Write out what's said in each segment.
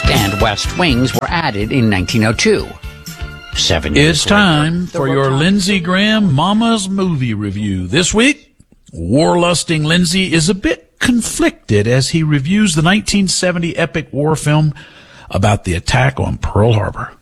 East and West Wings were added in 1902. 7 years It's time for your Lindsey Graham Mama's Movie Review. This week, war-lusting Lindsey is a bit conflicted as he reviews the 1970 epic war film about the attack on Pearl Harbor.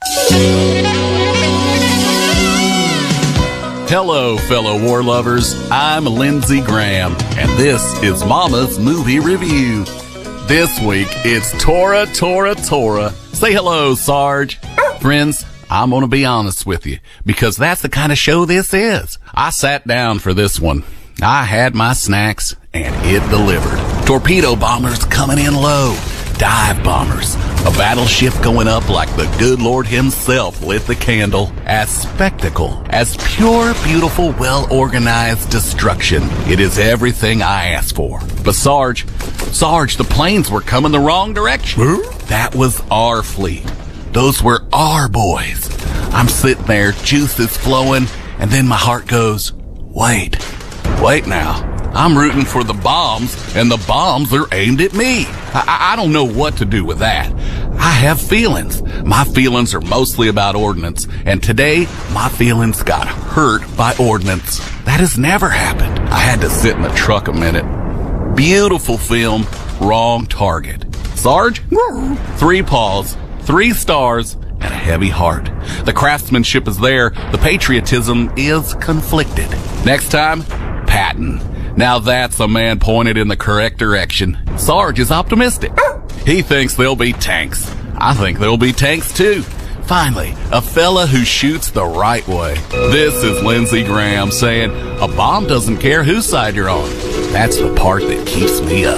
Hello, fellow war lovers. I'm Lindsey Graham, and this is Mama's Movie Review. This week, it's Tora. Say hello, Sarge. Friends, I'm going to be honest with you, because that's the kind of show this is. I sat down for this one. I had my snacks, and it delivered. Torpedo bombers coming in low. Dive bombers. A battleship going up like the good Lord himself lit the candle. As spectacle, as pure, beautiful, well-organized destruction. It is everything I asked for. But Sarge, the planes were coming the wrong direction. That was our fleet. Those were our boys. I'm sitting there, juice is flowing, and then my heart goes, wait now. I'm rooting for the bombs, and the bombs are aimed at me. I don't know what to do with that. I have feelings. My feelings are mostly about ordnance, and today, my feelings got hurt by ordnance. That has never happened. I had to sit in the truck a minute. Beautiful film, wrong target. Sarge? 3 paws, 3 stars, and a heavy heart. The craftsmanship is there. The patriotism is conflicted. Next time, Patton. Now that's a man pointed in the correct direction. Sarge is optimistic. He thinks there'll be tanks. I think there'll be tanks too. Finally, a fella who shoots the right way. This is Lindsey Graham saying, a bomb doesn't care whose side you're on. That's the part that keeps me up.